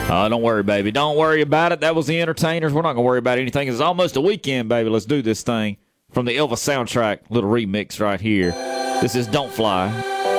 Don't worry, baby. Don't worry about it. That was the Entertainers. We're not going to worry about anything. It's almost a weekend, baby. Let's do this thing. From the Elvis soundtrack, little remix right here. This is Don't Fly.